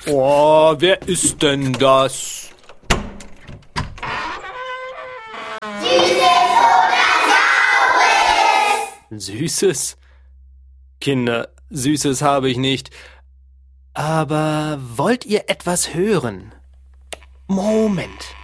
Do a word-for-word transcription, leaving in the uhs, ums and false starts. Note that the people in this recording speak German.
Oh, wer ist denn das? Süßes? Kinder, Süßes habe ich nicht. Aber wollt ihr etwas hören? Moment.